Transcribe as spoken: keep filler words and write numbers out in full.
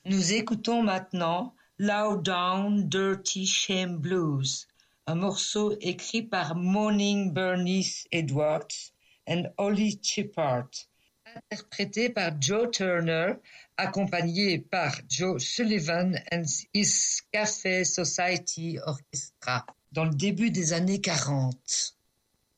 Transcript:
Nous écoutons maintenant Low Down Dirty Shame Blues, un morceau écrit par Moaning Bernice Edwards et Holly Chippard, interprété par Joe Turner, accompagné par Joe Sullivan and his Cafe Society Orchestra, dans le début des années quarante.